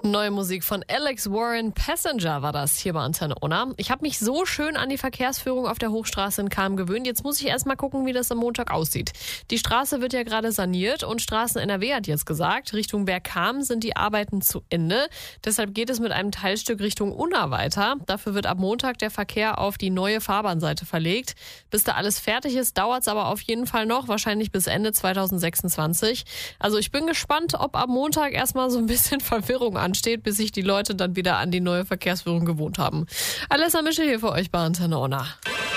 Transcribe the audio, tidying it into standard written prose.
Neue Musik von Alex Warren, Passenger war das hier bei Antenne Unna. Ich habe mich so schön an die Verkehrsführung auf der Hochstraße in Cham gewöhnt. Jetzt muss ich erst mal gucken, wie das am Montag aussieht. Die Straße wird ja gerade saniert und Straßen NRW hat jetzt gesagt, Richtung Bergkamen sind die Arbeiten zu Ende. Deshalb geht es mit einem Teilstück Richtung Unna weiter. Dafür wird ab Montag der Verkehr auf die neue Fahrbahnseite verlegt. Bis da alles fertig ist, dauert es aber auf jeden Fall noch, wahrscheinlich bis Ende 2026. Also ich bin gespannt, ob am Montag erstmal so ein bisschen Verwirrung ansteht, bis sich die Leute dann wieder an die neue Verkehrsführung gewohnt haben. Alessa Mischel hier für euch bei Antenne Unna.